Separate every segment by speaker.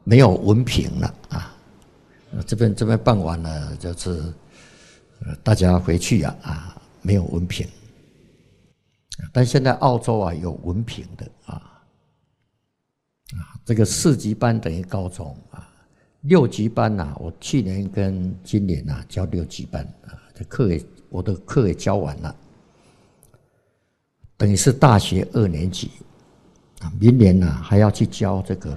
Speaker 1: 没有文凭了啊。这边办完了，就是大家回去没有文凭。但现在澳洲有文凭的这个4级班等于高中6级班我去年跟今年教6级班我的课也教完了，等于是大学2年级明年还要去教这个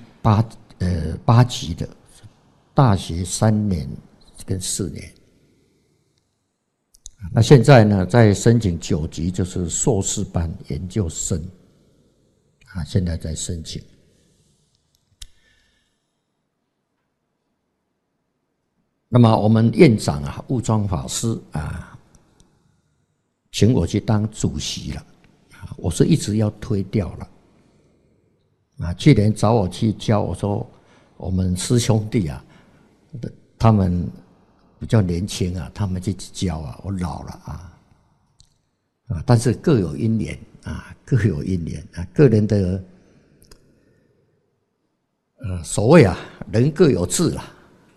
Speaker 1: 8级的大学3年跟4年。那现在呢，在申请9级，就是硕士班研究生现在在申请。那么我们院长悟庄法师请我去当主席了，我是一直要推掉了去年找我去教，我说我们师兄弟他们比较年轻他们去教我老了但是各有因缘各有因缘个人的所谓人各有志啦。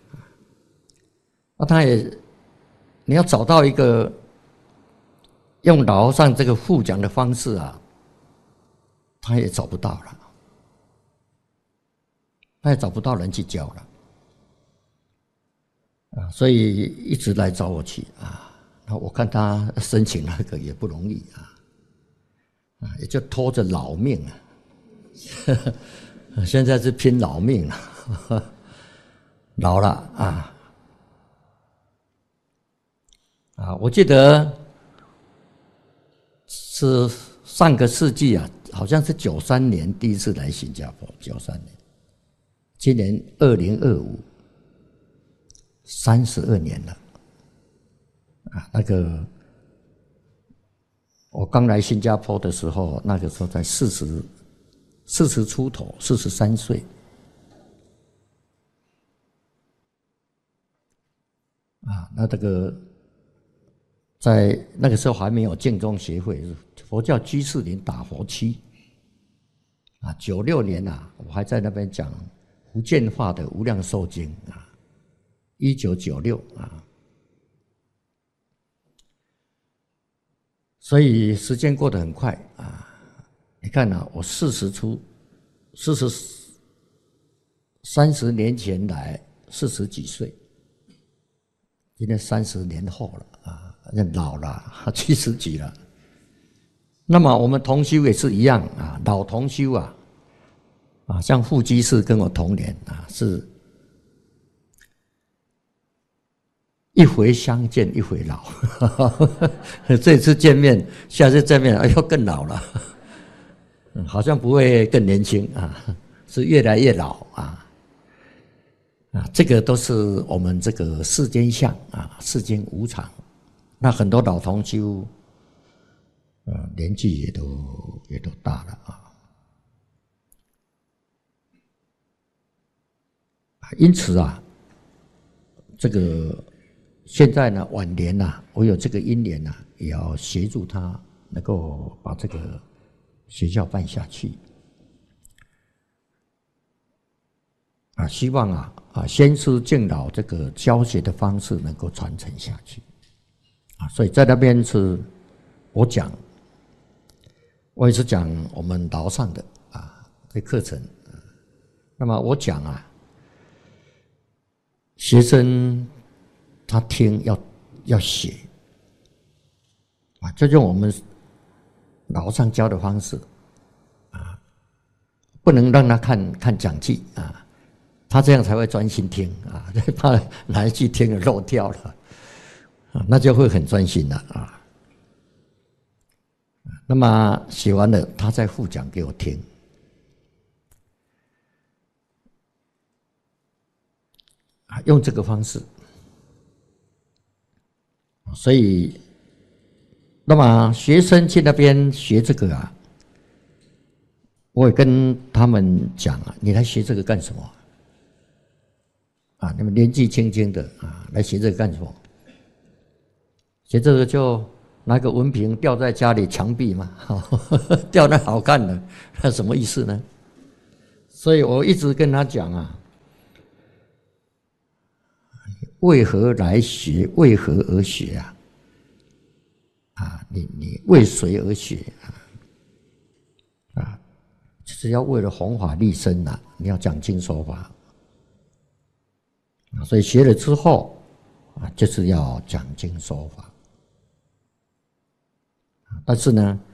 Speaker 1: 你要找到一个用老和尚这个互讲的方式他也找不到了，他也找不到人去教了所以一直来找我去那我看他申请那个也不容易也就拖着老命现在是拼老命了老了我记得是上个世纪好像是93年第一次来新加坡，93年，今年2025，32年了那个我刚来新加坡的时候，那个时候才40出头，43岁那这个在那个时候还没有净宗协会，佛教居士林打佛区96年我还在那边讲福建话的《无量寿经》1996所以时间过得很快你看我30年前来40几岁，今天30年后了老了70几了。那么我们同修也是一样老同修像副居士跟我同年是一回相见一回老这次见面下次见面又更老了好像不会更年轻是越来越老这个都是我们这个世间相世间无常。那很多老同修年纪也都大了因此这个现在呢晚年我有这个因缘也要协助他能够把这个学校办下去希望先师敬老这个教学的方式能够传承下去所以在那边是我也是讲我们老上的这课程那么我讲学生他听要写就用我们老上教的方式不能让他看讲记他这样才会专心听怕哪一句听了漏掉了那就会很专心了那么写完了他再复讲给我听用这个方式所以那么学生去那边学这个我也跟他们讲你来学这个干什么你们年纪轻轻的来学这个干什么？学这个就拿个文凭吊在家里墙壁嘛，吊那好看的，那什么意思呢？ 所以我一直跟他讲啊，为何来学？为何而学啊？你为谁而学啊？就是要为了弘法利生呐，你要讲经说法。所以学了之后就是要讲经说法。但是呢，